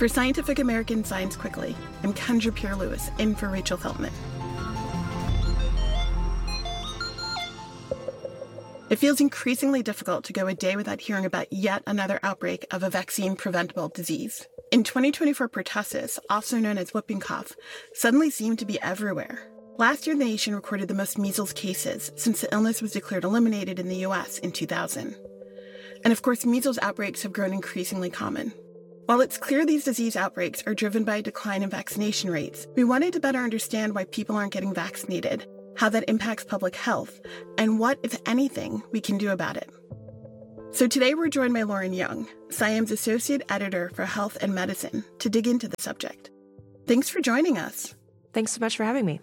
For Scientific American Science Quickly, I'm Kendra Pierre-Lewis, in for Rachel Feltman. It feels increasingly difficult to go a day without hearing about yet another outbreak of a vaccine-preventable disease. In 2024, pertussis, also known as whooping cough, suddenly seemed to be everywhere. Last year, the nation recorded the most measles cases since the illness was declared eliminated in the U.S. in 2000. And of course, measles outbreaks have grown increasingly common. While it's clear these disease outbreaks are driven by a decline in vaccination rates, we wanted to better understand why people aren't getting vaccinated, how that impacts public health, and what, if anything, we can do about it. So today we're joined by Lauren Young, SciAm's Associate Editor for Health and Medicine, to dig into the subject. Thanks for joining us. Thanks so much for having me.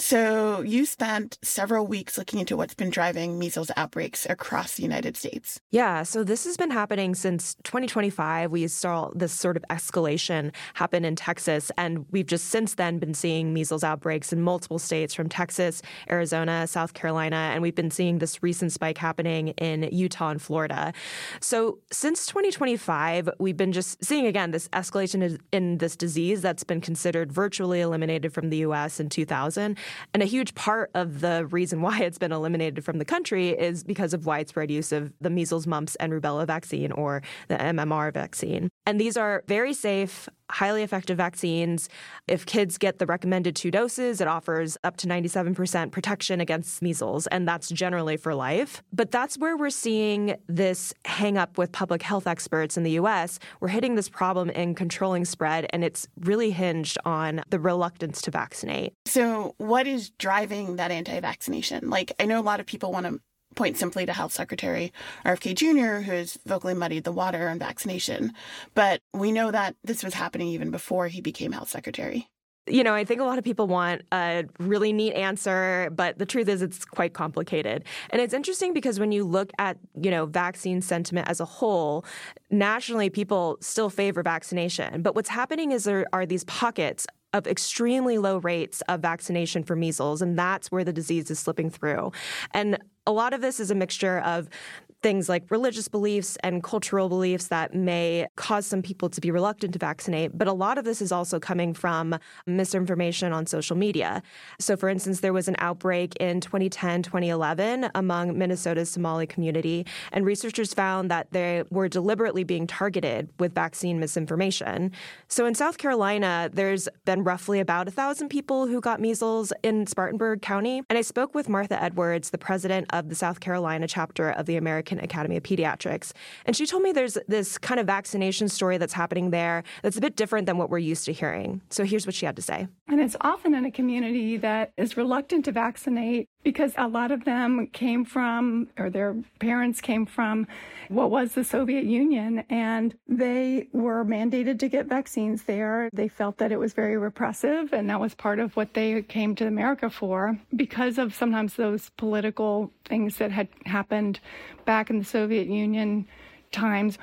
So you spent several weeks looking into what's been driving measles outbreaks across the United States. Yeah, so this has been happening since 2025. We saw this sort of escalation happen in Texas, and we've just since then been seeing measles outbreaks in multiple states from Texas, Arizona, South Carolina, and we've been seeing this recent spike happening in Utah and Florida. So since 2025, we've been just seeing, again, this escalation in this disease that's been considered virtually eliminated from the U.S. in 2000. And a huge part of the reason why it's been eliminated from the country is because of widespread use of the measles, mumps, and rubella vaccine, or the MMR vaccine. And these are very safe, highly effective vaccines. If kids get the recommended 2 doses, it offers up to 97% protection against measles, and that's generally for life. But that's where we're seeing this hang up with public health experts in the U.S. We're hitting this problem in controlling spread, and it's really hinged on the reluctance to vaccinate. So what is driving that anti-vaccination? I know a lot of people want to point simply to Health Secretary RFK Jr., who has vocally muddied the water on vaccination. But we know that this was happening even before he became Health Secretary. You know, I think a lot of people want a really neat answer, but the truth is it's quite complicated. And it's interesting because when you look at, vaccine sentiment as a whole, nationally, people still favor vaccination. But what's happening is there are these pockets of extremely low rates of vaccination for measles, and that's where the disease is slipping through. And a lot of this is a mixture of things like religious beliefs and cultural beliefs that may cause some people to be reluctant to vaccinate. But a lot of this is also coming from misinformation on social media. So, for instance, there was an outbreak in 2010, 2011 among Minnesota's Somali community, and researchers found that they were deliberately being targeted with vaccine misinformation. So in South Carolina, there's been roughly about 1,000 people who got measles in Spartanburg County. And I spoke with Martha Edwards, the president of the South Carolina chapter of the American Academy of Pediatrics. And she told me there's this kind of vaccination story that's happening there that's a bit different than what we're used to hearing. So here's what she had to say. And it's often in a community that is reluctant to vaccinate because a lot of them came from, or their parents came from, what was the Soviet Union, and they were mandated to get vaccines there. They felt that it was very repressive, and that was part of what they came to America for because of sometimes those political things that had happened back in the Soviet Union times.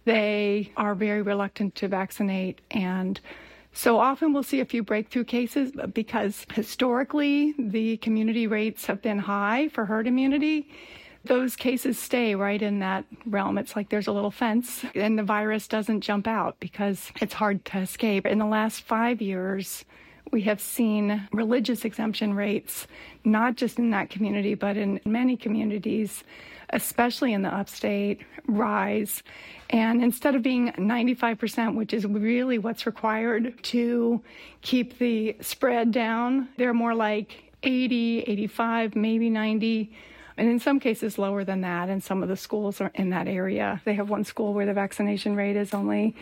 They are very reluctant to vaccinate, and so often we'll see a few breakthrough cases because historically the community rates have been high for herd immunity. Those cases stay right in that realm. It's like there's a little fence and the virus doesn't jump out because it's hard to escape. In the last 5 years, we have seen religious exemption rates, not just in that community, but in many communities, especially in the upstate, rise. And instead of being 95%, which is really what's required to keep the spread down, they're more like 80, 85, maybe 90. And in some cases lower than that. And some of the schools are in that area. They have one school where the vaccination rate is only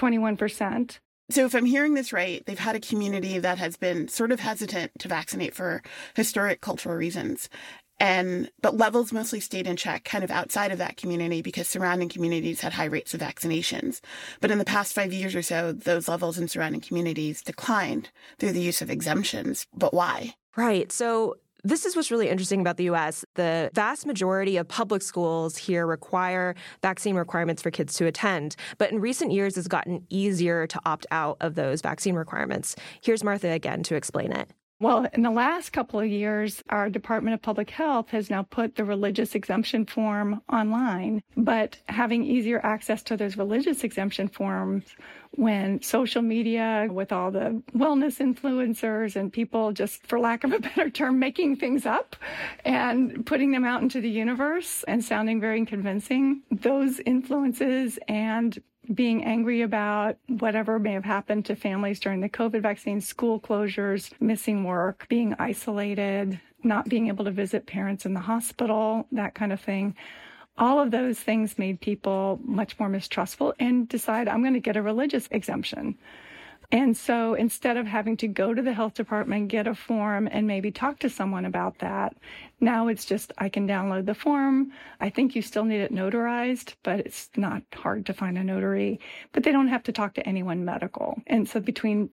21%. So if I'm hearing this right, they've had a community that has been sort of hesitant to vaccinate for historic cultural reasons. But levels mostly stayed in check kind of outside of that community because surrounding communities had high rates of vaccinations. But in the past 5 years or so, those levels in surrounding communities declined through the use of exemptions. But why? Right. So this is what's really interesting about the U.S. The vast majority of public schools here require vaccine requirements for kids to attend. But in recent years, it's gotten easier to opt out of those vaccine requirements. Here's Martha again to explain it. Well, in the last couple of years, our Department of Public Health has now put the religious exemption form online, but having easier access to those religious exemption forms when social media with all the wellness influencers and people, just for lack of a better term, making things up and putting them out into the universe and sounding very convincing, those influences and being angry about whatever may have happened to families during the COVID vaccine, school closures, missing work, being isolated, not being able to visit parents in the hospital, that kind of thing. All of those things made people much more mistrustful and decide, I'm going to get a religious exemption. And so instead of having to go to the health department, get a form, and maybe talk to someone about that, now it's just, I can download the form. I think you still need it notarized, but it's not hard to find a notary. But they don't have to talk to anyone medical. And so between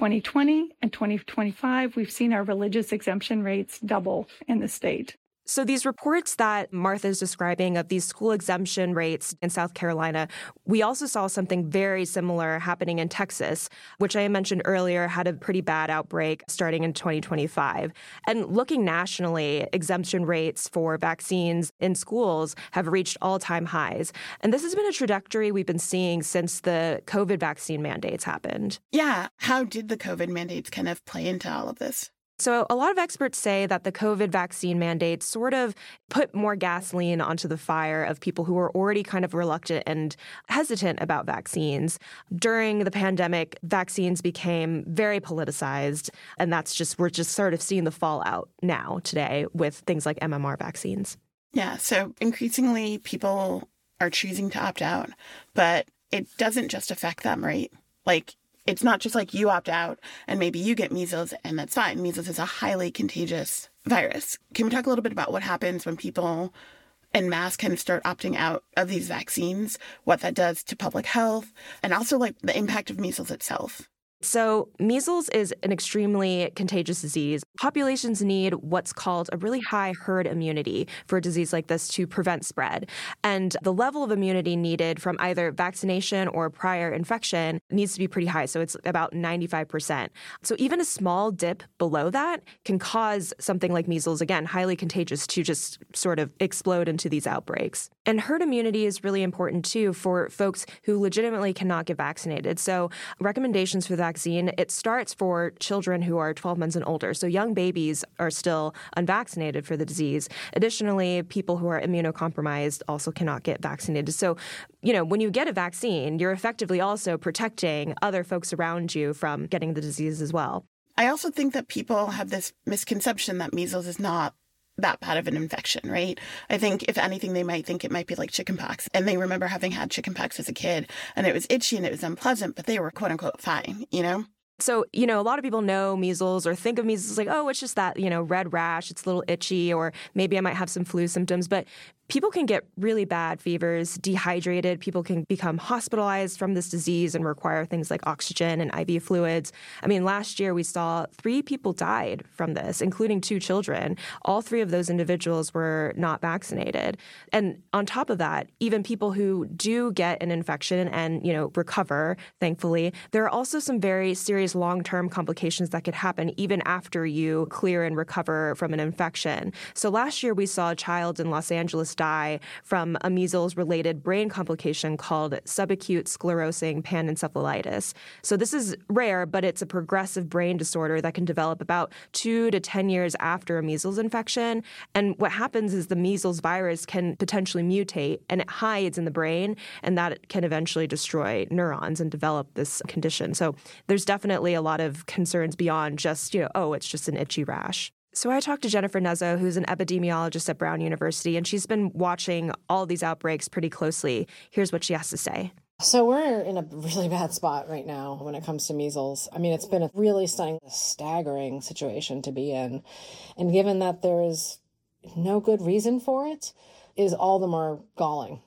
2020 and 2025, we've seen our religious exemption rates double in the state. So these reports that Martha's describing of these school exemption rates in South Carolina, we also saw something very similar happening in Texas, which I mentioned earlier had a pretty bad outbreak starting in 2025. And looking nationally, exemption rates for vaccines in schools have reached all-time highs. And this has been a trajectory we've been seeing since the COVID vaccine mandates happened. Yeah. How did the COVID mandates kind of play into all of this? So a lot of experts say that the COVID vaccine mandates sort of put more gasoline onto the fire of people who were already kind of reluctant and hesitant about vaccines. During the pandemic, vaccines became very politicized, and we're just sort of seeing the fallout now today with things like MMR vaccines. Yeah, so increasingly people are choosing to opt out, but it doesn't just affect them, right? Like, it's not just like you opt out and maybe you get measles and that's fine. Measles is a highly contagious virus. Can we talk a little bit about what happens when people en masse kind of start opting out of these vaccines, what that does to public health, and also like the impact of measles itself? So measles is an extremely contagious disease. Populations need what's called a really high herd immunity for a disease like this to prevent spread. And the level of immunity needed from either vaccination or prior infection needs to be pretty high. So it's about 95%. So even a small dip below that can cause something like measles, again, highly contagious, to just sort of explode into these outbreaks. And herd immunity is really important, too, for folks who legitimately cannot get vaccinated. So recommendations for the vaccine, it starts for children who are 12 months and older. So young babies are still unvaccinated for the disease. Additionally, people who are immunocompromised also cannot get vaccinated. So, when you get a vaccine, you're effectively also protecting other folks around you from getting the disease as well. I also think that people have this misconception that measles is not that bad of an infection, right? I think if anything, they might think it might be like chickenpox. And they remember having had chickenpox as a kid and it was itchy and it was unpleasant, but they were quote unquote fine, So, a lot of people know measles or think of measles like, oh, it's just that, red rash, it's a little itchy, or maybe I might have some flu symptoms. But people can get really bad fevers, dehydrated. People can become hospitalized from this disease and require things like oxygen and IV fluids. I mean, last year we saw 3 people died from this, including 2 children. All 3 of those individuals were not vaccinated. And on top of that, even people who do get an infection and, recover, thankfully, there are also some very serious long-term complications that could happen even after you clear and recover from an infection. So last year we saw a child in Los Angeles die from a measles-related brain complication called subacute sclerosing panencephalitis. So this is rare, but it's a progressive brain disorder that can develop about 2 to 10 years after a measles infection. And what happens is the measles virus can potentially mutate, and it hides in the brain, and that can eventually destroy neurons and develop this condition. So there's definitely a lot of concerns beyond just, it's just an itchy rash. So I talked to Jennifer Nuzzo, who's an epidemiologist at Brown University, and she's been watching all these outbreaks pretty closely. Here's what she has to say. So we're in a really bad spot right now when it comes to measles. I mean, it's been a really staggering situation to be in. And given that there is no good reason for it, is all the more galling.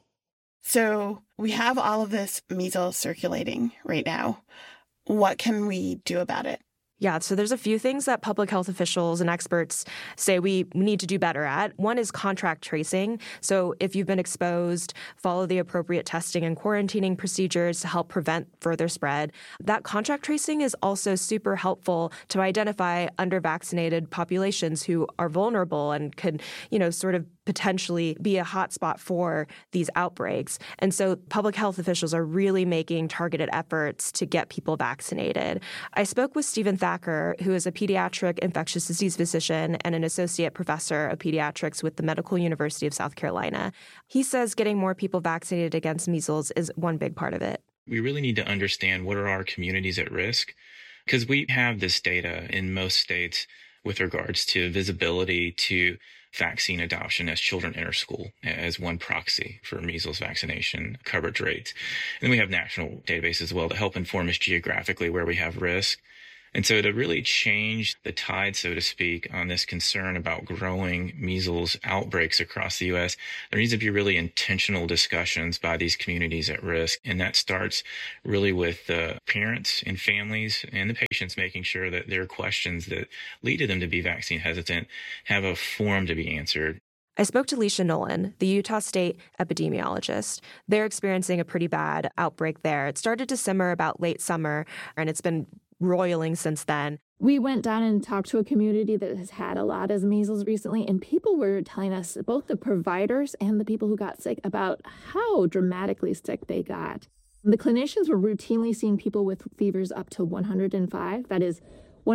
So we have all of this measles circulating right now. What can we do about it? Yeah, so there's a few things that public health officials and experts say we need to do better at. One is contract tracing. So if you've been exposed, follow the appropriate testing and quarantining procedures to help prevent further spread. That contract tracing is also super helpful to identify under-vaccinated populations who are vulnerable and could, sort of potentially be a hotspot for these outbreaks. And so public health officials are really making targeted efforts to get people vaccinated. I spoke with Stephen Thacker, who is a pediatric infectious disease physician and an associate professor of pediatrics with the Medical University of South Carolina. He says getting more people vaccinated against measles is one big part of it. We really need to understand what are our communities at risk, because we have this data in most states with regards to visibility to vaccine adoption as children enter school as one proxy for measles vaccination coverage rates. And then we have national databases as well to help inform us geographically where we have risk. And so to really change the tide, so to speak, on this concern about growing measles outbreaks across the U.S., there needs to be really intentional discussions by these communities at risk. And that starts really with the parents and families and the patients making sure that their questions that lead to them to be vaccine hesitant have a form to be answered. I spoke to Leisha Nolan, the Utah State epidemiologist. They're experiencing a pretty bad outbreak there. It started to simmer about late summer, and it's been roiling since then. We went down and talked to a community that has had a lot of measles recently, and people were telling us, both the providers and the people who got sick, about how dramatically sick they got. The clinicians were routinely seeing people with fevers up to 105. That is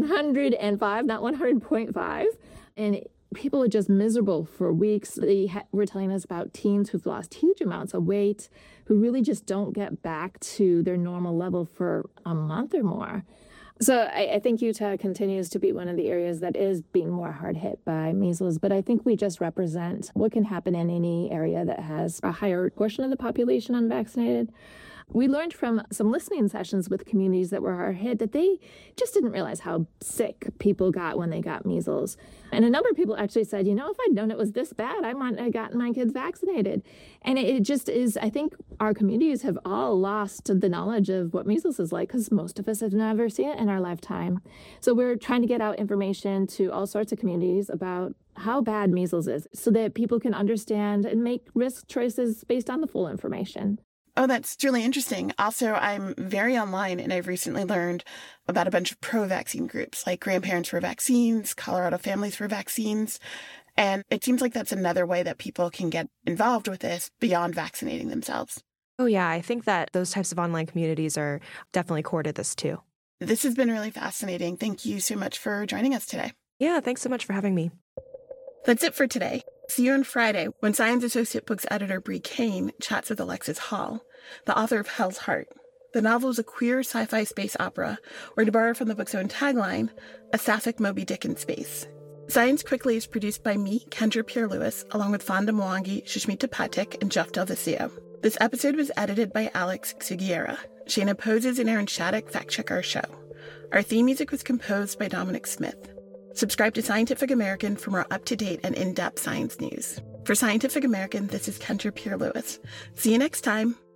105, not 100.5. And people are just miserable for weeks. They were telling us about teens who've lost huge amounts of weight, who really just don't get back to their normal level for a month or more. So I think Utah continues to be one of the areas that is being more hard hit by measles, but I think we just represent what can happen in any area that has a higher portion of the population unvaccinated. We learned from some listening sessions with communities that were hard hit that they just didn't realize how sick people got when they got measles. And a number of people actually said, if I'd known it was this bad, I might have gotten my kids vaccinated. And it just is, I think our communities have all lost the knowledge of what measles is like, because most of us have never seen it in our lifetime. So we're trying to get out information to all sorts of communities about how bad measles is, so that people can understand and make risk choices based on the full information. Oh, that's really interesting. Also, I'm very online, and I've recently learned about a bunch of pro-vaccine groups like Grandparents for Vaccines, Colorado Families for Vaccines. And it seems like that's another way that people can get involved with this beyond vaccinating themselves. Oh, yeah. I think that those types of online communities are definitely core to this, too. This has been really fascinating. Thank you so much for joining us today. Yeah, thanks so much for having me. That's it for today. See you on Friday when Science Associate Books editor Bree Kane chats with Alexis Hall, the author of Hell's Heart. The novel is a queer sci-fi space opera, or to borrow from the book's own tagline, a sapphic Moby Dick in space. Science Quickly is produced by me, Kendra Pierre-Lewis, along with Fonda Mwangi, Shushmita Patek, and Jeff Del Vicio. This episode was edited by Alex Sugiura. Shayna Poses and Aaron Shattuck fact-check our show. Our theme music was composed by Dominic Smith. Subscribe to Scientific American for more up-to-date and in-depth science news. For Scientific American, this is Kendra Pierre-Lewis. See you next time.